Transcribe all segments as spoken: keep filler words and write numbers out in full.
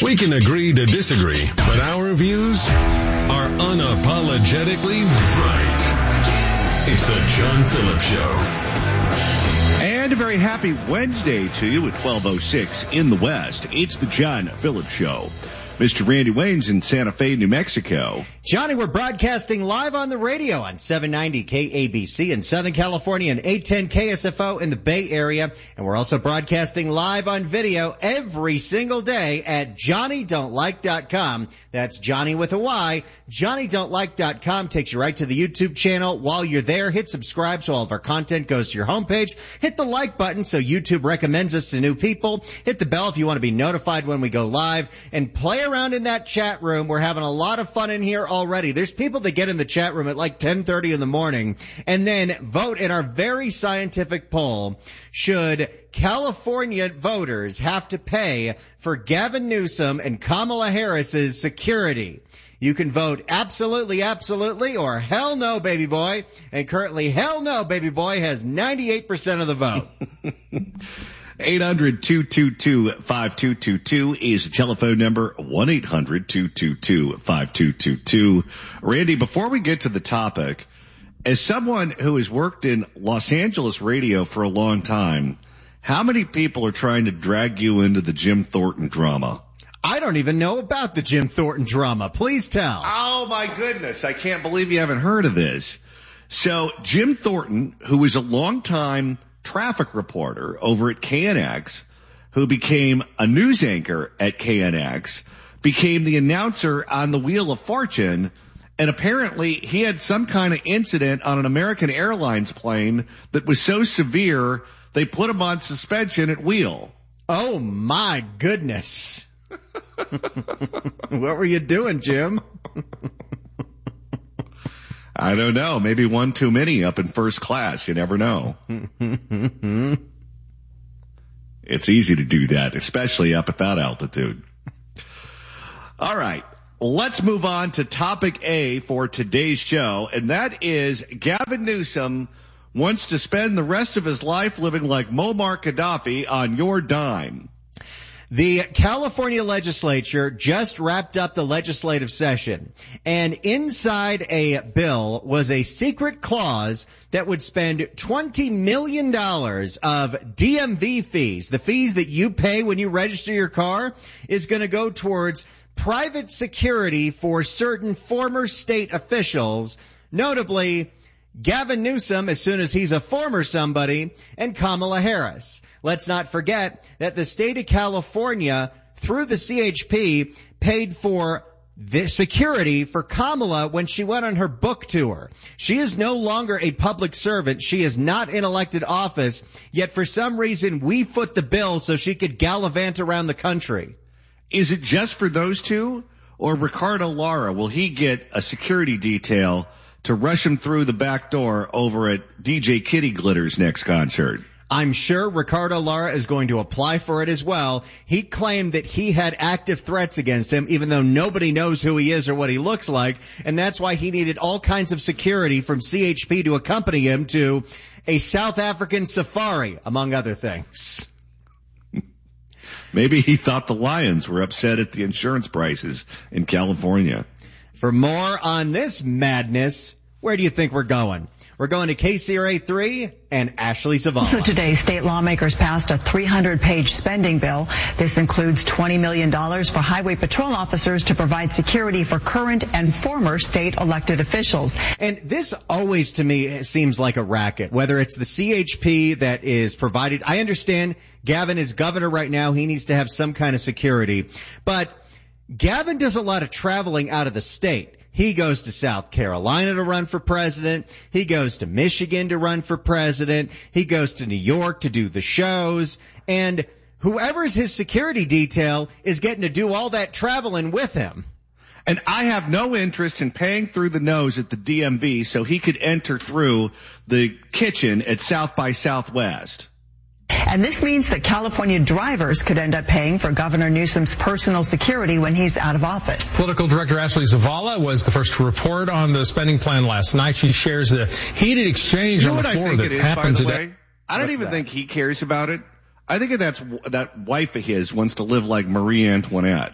We can agree to disagree, but our views are unapologetically right. It's the John Phillips Show. And a very happy Wednesday to you at twelve oh six in the West. It's the John Phillips Show. Mister Randy Wayne's in Santa Fe, New Mexico. Johnny, we're broadcasting live on the radio on seven ninety K A B C in Southern California and eight ten K S F O in the Bay Area. And we're also broadcasting live on video every single day at Johnny Don't Like dot com. That's Johnny with a Y. Johnny Don't Like dot com takes you right to the YouTube channel. While you're there, hit subscribe so all of our content goes to your homepage. Hit the like button so YouTube recommends us to new people. Hit the bell if you want to be notified when we go live. And play around in that chat room. We're having a lot of fun in here already. There's people that get in the chat room at like ten thirty in the morning and then vote in our very scientific poll. Should California voters have to pay for Gavin Newsom and Kamala Harris's security? You can vote absolutely, absolutely, or hell no, baby boy. And currently, hell no, baby boy has ninety-eight percent of the vote. eight hundred, two two two, five two two two is the telephone number. one eight hundred, two two two, five two two two. Randy, before we get to the topic, as someone who has worked in Los Angeles radio for a long time, how many people are trying to drag you into the Jim Thornton drama? I don't even know about the Jim Thornton drama. Please tell. Oh, my goodness. I can't believe you haven't heard of this. So Jim Thornton, who was a longtime traffic reporter over at K N X, who became a news anchor at K N X, became the announcer on the Wheel of Fortune, and apparently he had some kind of incident on an American Airlines plane that was so severe they put him on suspension at Wheel. Oh my goodness. What were you doing, Jim? I don't know. Maybe one too many up in first class. You never know. It's easy to do that, especially up at that altitude. All right. Let's move on to topic A for today's show, and that is Gavin Newsom wants to spend the rest of his life living like Muammar Gaddafi on your dime. The California legislature just wrapped up the legislative session, and inside a bill was a secret clause that would spend twenty million dollars of D M V fees. The fees that you pay when you register your car is going to go towards private security for certain former state officials, notably Gavin Newsom, as soon as he's a former somebody, and Kamala Harris. Let's not forget that the state of California, through the C H P, paid for the security for Kamala when she went on her book tour. She is no longer a public servant. She is not in elected office, yet for some reason we foot the bill so she could gallivant around the country. Is it just for those two? Or Ricardo Lara, will he get a security detail to rush him through the back door over at D J Kitty Glitter's next concert? I'm sure Ricardo Lara is going to apply for it as well. He claimed that he had active threats against him, even though nobody knows who he is or what he looks like, and that's why he needed all kinds of security from C H P to accompany him to a South African safari, among other things. Maybe he thought the Lions were upset at the insurance prices in California. For more on this madness, where do you think we're going? We're going to K C R A three and Ashley Zavala. So today, state lawmakers passed a three hundred page spending bill. This includes twenty million dollars for highway patrol officers to provide security for current and former state elected officials. And this always, to me, seems like a racket, whether it's the C H P that is provided. I understand Gavin is governor right now. He needs to have some kind of security. But Gavin does a lot of traveling out of the state. He goes to South Carolina to run for president. He goes to Michigan to run for president. He goes to New York to do the shows. And whoever's his security detail is getting to do all that traveling with him. And I have no interest in paying through the nose at the D M V so he could enter through the kitchen at South by Southwest. And this means that California drivers could end up paying for Governor Newsom's personal security when he's out of office. Political Director Ashley Zavala was the first to report on the spending plan last night. She shares the heated exchange you know on the floor that is, happened today. Way? I don't What's even that? think he cares about it. I think that's that wife of his wants to live like Marie Antoinette.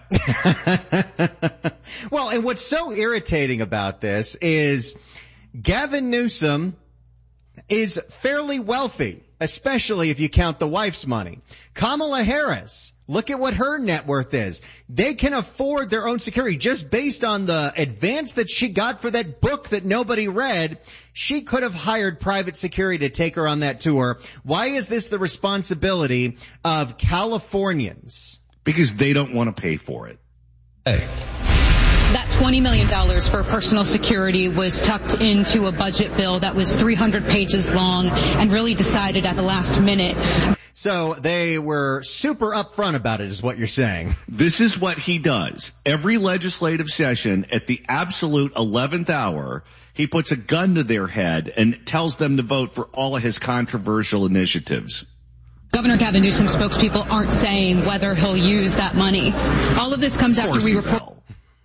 Well, and what's so irritating about this is Gavin Newsom is fairly wealthy, especially if you count the wife's money. Kamala Harris, look at what her net worth is. They can afford their own security just based on the advance that she got for that book that nobody read. She could have hired private security to take her on that tour. Why is this the responsibility of Californians? Because they don't want to pay for it. Hey. That twenty million dollars for personal security was tucked into a budget bill that was three hundred pages long and really decided at the last minute. So they were super upfront about it, is what you're saying. This is what he does. Every legislative session at the absolute eleventh hour, he puts a gun to their head and tells them to vote for all of his controversial initiatives. Governor Gavin Newsom spokespeople aren't saying whether he'll use that money. All of this comes Of after we report. Will.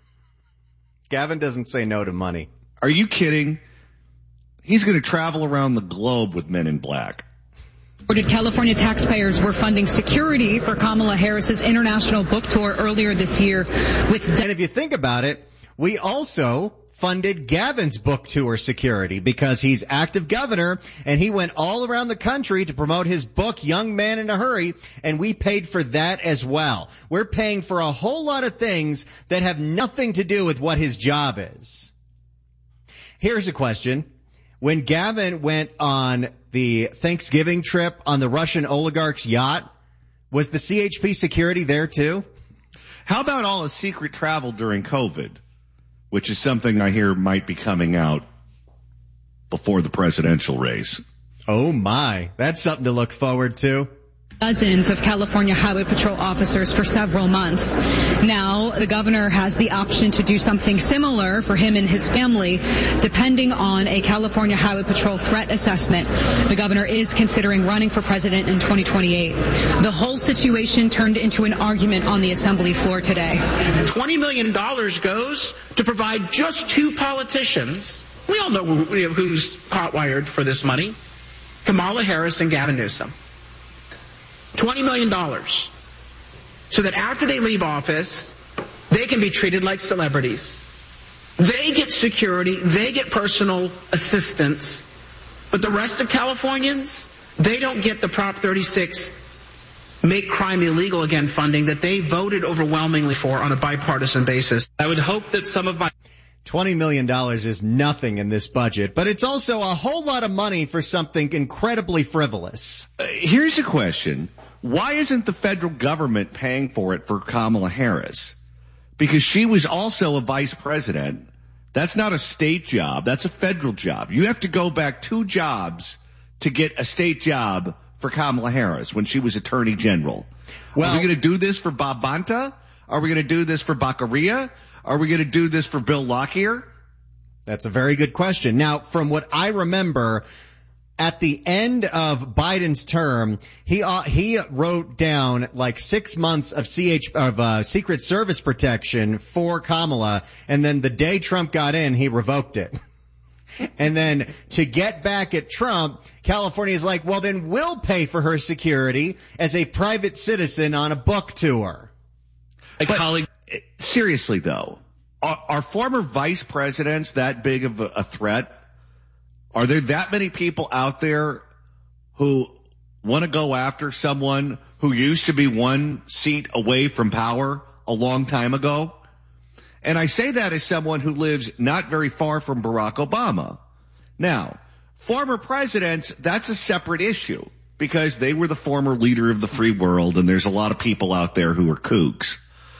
Gavin doesn't say no to money. Are you kidding? He's going to travel around the globe with Men in Black. Reported California taxpayers were funding security for Kamala Harris's international book tour earlier this year with. And if you think about it, we also funded Gavin's book tour security because he's active governor and he went all around the country to promote his book, Young Man in a Hurry, and we paid for that as well. We're paying for a whole lot of things that have nothing to do with what his job is. Here's a question. When Gavin went on the Thanksgiving trip on the Russian oligarch's yacht, was the C H P security there too? How about all his secret travel during COVID? Which is something I hear might be coming out before the presidential race. Oh my, that's something to look forward to. Dozens of California Highway Patrol officers for several months. Now, the governor has the option to do something similar for him and his family, depending on a California Highway Patrol threat assessment. The governor is considering running for president in twenty twenty-eight. The whole situation turned into an argument on the assembly floor today. twenty million dollars goes to provide just two politicians. We all know who's hot-wired for this money. Kamala Harris and Gavin Newsom. twenty million dollars. So that after they leave office, they can be treated like celebrities. They get security, they get personal assistance, but the rest of Californians, they don't get the Prop thirty-six Make Crime Illegal Again funding that they voted overwhelmingly for on a bipartisan basis. I would hope that some of my twenty million dollars is nothing in this budget, but it's also a whole lot of money for something incredibly frivolous. Uh, here's a question. Why isn't the federal government paying for it for Kamala Harris? Because she was also a vice president. That's not a state job. That's a federal job. You have to go back two jobs to get a state job for Kamala Harris when she was attorney general. Well, are we going to do this for Bob Bonta? Are we going to do this for Baccaria? Are we going to do this for Bill Lockyer? That's a very good question. Now, from what I remember, at the end of Biden's term, he uh, he wrote down like six months of C H of uh, Secret Service protection for Kamala, and then the day Trump got in, he revoked it. And then to get back at Trump, California is like, well, then we'll pay for her security as a private citizen on a book tour. A colleague. Seriously, though, are, are former vice presidents that big of a, a threat? Are there that many people out there who want to go after someone who used to be one seat away from power a long time ago? And I say that as someone who lives not very far from Barack Obama. Now, former presidents, that's a separate issue because they were the former leader of the free world, and there's a lot of people out there who are kooks.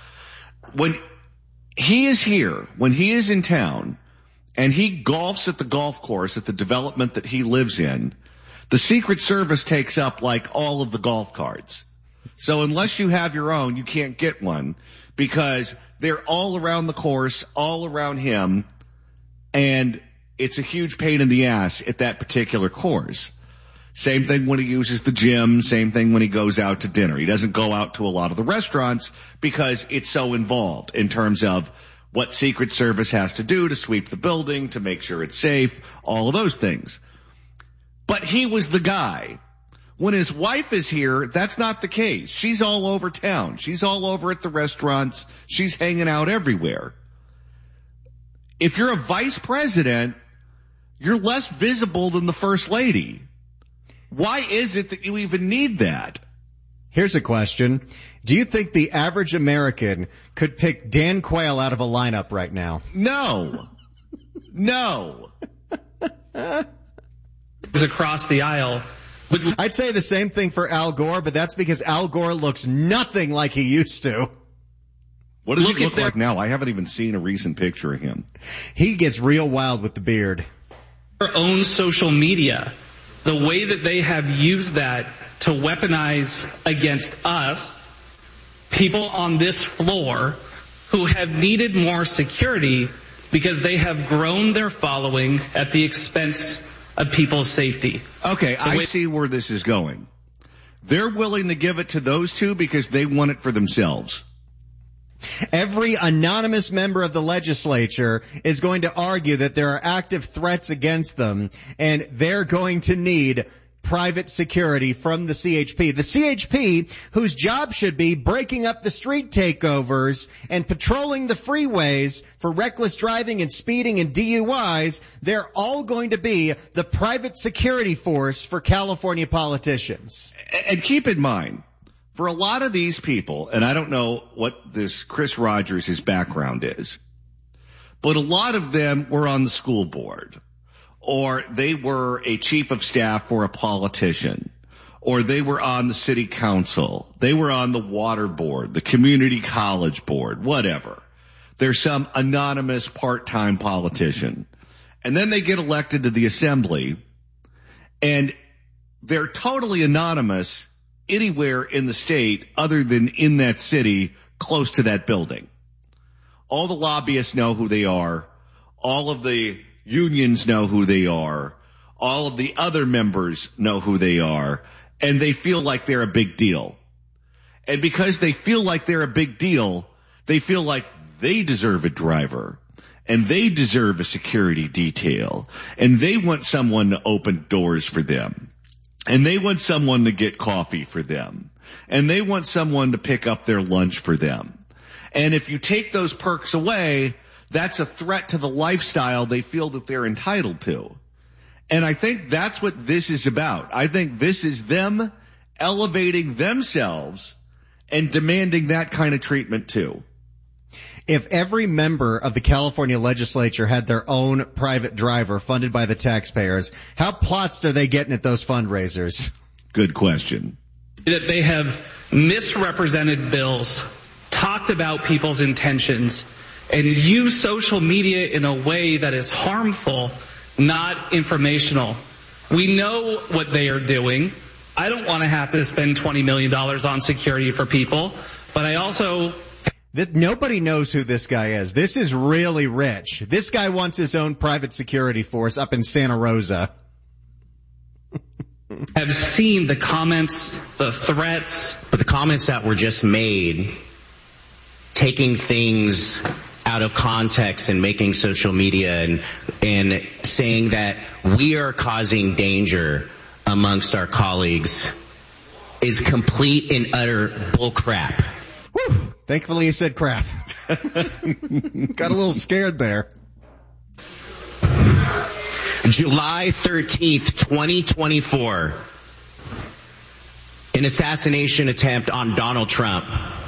When he is here, when he is in town, and he golfs at the golf course at the development that he lives in, the Secret Service takes up like all of the golf carts. So unless you have your own, you can't get one because they're all around the course, all around him, and it's a huge pain in the ass at that particular course. Same thing when he uses the gym, same thing when he goes out to dinner. He doesn't go out to a lot of the restaurants because it's so involved in terms of what Secret Service has to do to sweep the building, to make sure it's safe, all of those things. But he was the guy When his wife is here, that's not the case. She's all over town. She's all over at the restaurants. She's hanging out everywhere. If you're a vice president, you're less visible than the first lady. Why is it that you even need that? Here's a question. Do you think the average American could pick Dan Quayle out of a lineup right now? No. No. Across the aisle. I'd say the same thing for Al Gore, but that's because Al Gore looks nothing like he used to. What does Look he look at like now? I haven't even seen a recent picture of him. He gets real wild with the beard. Their own social media, the way that they have used that to weaponize against us, people on this floor who have needed more security because they have grown their following at the expense of people's safety. Okay, I see where this is going. They're willing to give it to those two because they want it for themselves. Every anonymous member of the legislature is going to argue that there are active threats against them, and they're going to need private security from the C H P. The C H P, whose job should be breaking up the street takeovers and patrolling the freeways for reckless driving and speeding and D U Is, they're all going to be the private security force for California politicians. And keep in mind, for a lot of these people, and I don't know what this Chris Rogers' background is, but a lot of them were on the school board, or they were a chief of staff for a politician, or they were on the city council, they were on the water board, the community college board, whatever. They're some anonymous part-time politician. And then they get elected to the assembly, and they're totally anonymous anywhere in the state other than in that city close to that building. All the lobbyists know who they are. All of the unions know who they are. All of the other members know who they are. And they feel like they're a big deal. And because they feel like they're a big deal, they feel like they deserve a driver. And they deserve a security detail. And they want someone to open doors for them. And they want someone to get coffee for them. And they want someone to pick up their lunch for them. And if you take those perks away, that's a threat to the lifestyle they feel that they're entitled to. And I think that's what this is about. I think this is them elevating themselves and demanding that kind of treatment too. If every member of the California legislature had their own private driver funded by the taxpayers, how plotzed are they getting at those fundraisers? Good question. That they have misrepresented bills, talked about people's intentions, and used social media in a way that is harmful, not informational. We know what they are doing. I don't want to have to spend twenty million dollars on security for people, but I also... That nobody knows who this guy is. This is really rich. This guy wants his own private security force up in Santa Rosa. Have seen the comments, the threats. But the comments that were just made, taking things out of context and making social media and, and saying that we are causing danger amongst our colleagues is complete and utter bullcrap. Whew. Thankfully he said crap. Got a little scared there. July thirteenth, twenty twenty-four. An assassination attempt on Donald Trump.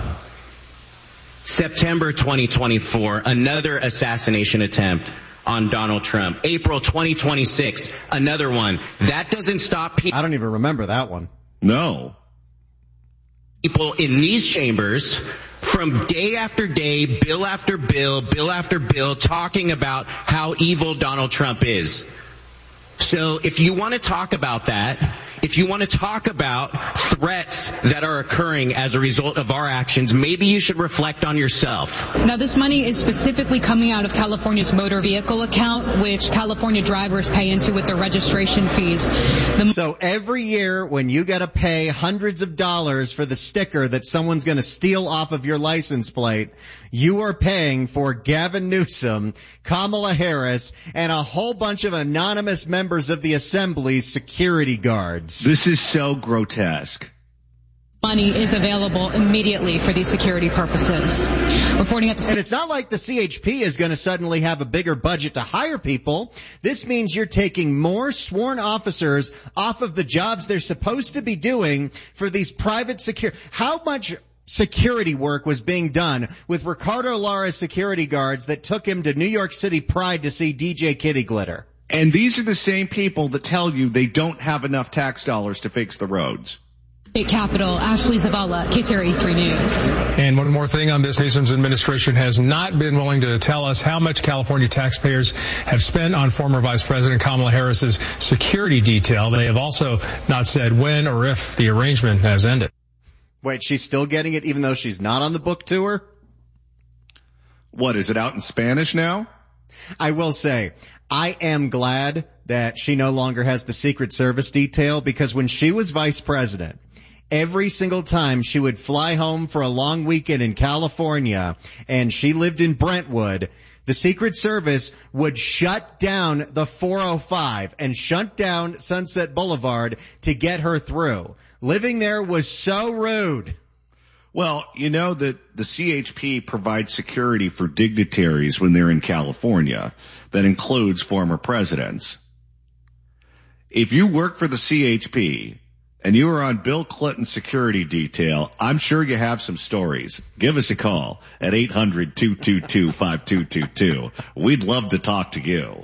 September twenty twenty-four, another assassination attempt on Donald Trump. April twenty twenty-six, another one. That doesn't stop people. I don't even remember that one. No. People in these chambers from day after day, bill after bill, bill after bill, talking about how evil Donald Trump is. So if you want to talk about that, if you want to talk about threats that are occurring as a result of our actions, maybe you should reflect on yourself. Now, this money is specifically coming out of California's motor vehicle account, which California drivers pay into with their registration fees. The so every year when you got to pay hundreds of dollars for the sticker that someone's going to steal off of your license plate, you are paying for Gavin Newsom, Kamala Harris, and a whole bunch of anonymous members of the Assembly's security guards. roads. This is so grotesque. Money is available immediately for these security purposes. Reporting at the... And it's not like the C H P is going to suddenly have a bigger budget to hire people. This means you're taking more sworn officers off of the jobs they're supposed to be doing for these private security. How much security work was being done with Ricardo Lara's security guards that took him to New York City Pride to see D J Kitty Glitter? And these are the same people that tell you they don't have enough tax dollars to fix the roads. State Capitol, Ashley Zavala, K C R A three News. And one more thing on this, Newsom's administration has not been willing to tell us how much California taxpayers have spent on former Vice President Kamala Harris's security detail. They have also not said when or if the arrangement has ended. Wait, she's still getting it even though she's not on the book tour? What, is it out in Spanish now? I will say, I am glad that she no longer has the Secret Service detail, because when she was vice president, every single time she would fly home for a long weekend in California, and she lived in Brentwood, the Secret Service would shut down the four oh five and shut down Sunset Boulevard to get her through. Living there was so rude. Well, you know that the C H P provides security for dignitaries when they're in California. That includes former presidents. If you work for the C H P and you are on Bill Clinton's security detail, I'm sure you have some stories. Give us a call at eight hundred, two two two, five two two two. We'd love to talk to you.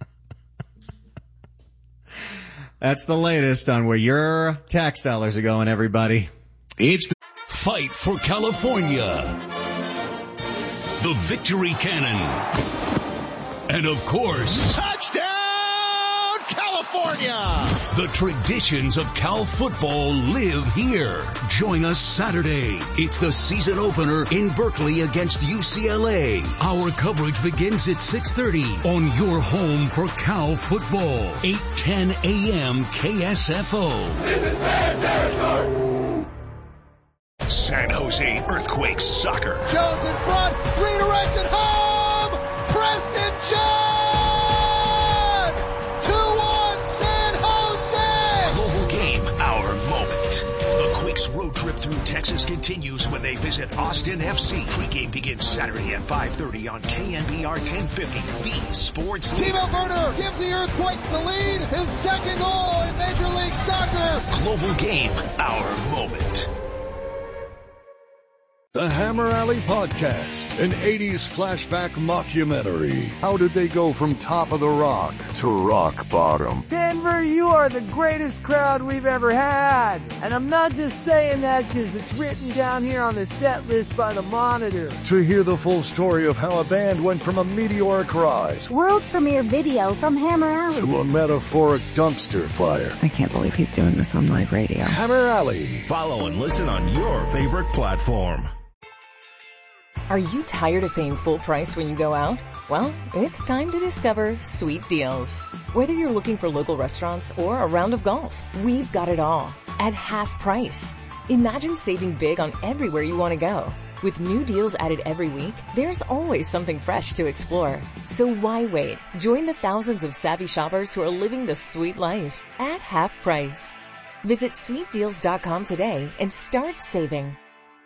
That's the latest on where your tax dollars are going, everybody. It's the Fight for California. The Victory Cannon. And of course, touchdown, California! The traditions of Cal football live here. Join us Saturday. It's the season opener in Berkeley against U C L A. Our coverage begins at six thirty on your home for Cal football. eight ten a.m. K S F O. This is bad territory. San Jose Earthquakes soccer. Jones in front, redirected home. Preston John! two one San Jose! Global game, our moment. The Quakes road trip through Texas continues when they visit Austin F C. Pre-game begins Saturday at five thirty on K N B R ten fifty. The Sports. Timo Werner gives the Earthquakes the lead. His second goal in Major League Soccer. Global game, our moment. The Hammer Alley Podcast, an eighties flashback mockumentary. How did they go from top of the rock to rock bottom? Denver, you are the greatest crowd we've ever had. And I'm not just saying that because it's written down here on the set list by the Monitor. To hear the full story of how a band went from a meteoric rise, world premiere video from Hammer Alley, to a metaphoric dumpster fire. I can't believe he's doing this on live radio. Hammer Alley. Follow and listen on your favorite platform. Are you tired of paying full price when you go out? Well, it's time to discover Sweet Deals. Whether you're looking for local restaurants or a round of golf, we've got it all at half price. Imagine saving big on everywhere you want to go. With new deals added every week, there's always something fresh to explore. So why wait? Join the thousands of savvy shoppers who are living the sweet life at half price. Visit sweet deals dot com today and start saving.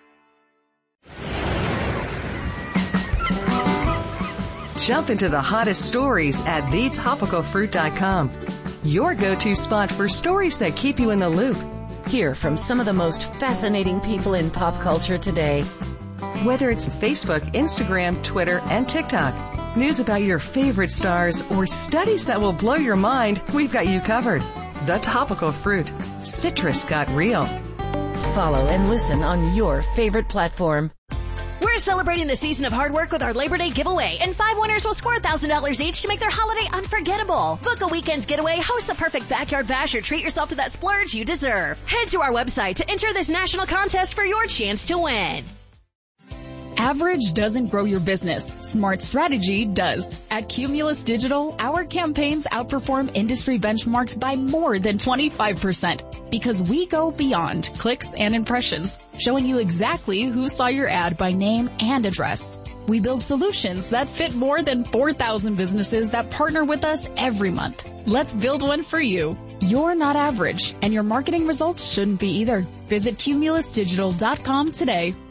Jump into the hottest stories at the topical fruit dot com. Your go-to spot for stories that keep you in the loop. Hear from some of the most fascinating people in pop culture today. Whether it's Facebook, Instagram, Twitter, and TikTok, news about your favorite stars, or studies that will blow your mind, we've got you covered. The Topical Fruit. Citrus got real. Follow and listen on your favorite platform. We're celebrating the season of hard work with our Labor Day giveaway, and five winners will score one thousand dollars each to make their holiday unforgettable. Book a weekend's getaway, host the perfect backyard bash, or treat yourself to that splurge you deserve. Head to our website to enter this national contest for your chance to win. Average doesn't grow your business. Smart strategy does. At Cumulus Digital, our campaigns outperform industry benchmarks by more than twenty-five percent because we go beyond clicks and impressions, showing you exactly who saw your ad by name and address. We build solutions that fit more than four thousand businesses that partner with us every month. Let's build one for you. You're not average, and your marketing results shouldn't be either. Visit cumulus digital dot com today.